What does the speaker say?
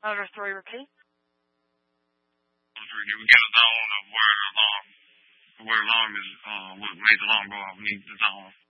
Order 3, repeat. We get a zone of where alarm is, what made the alarm go off. We need the zone.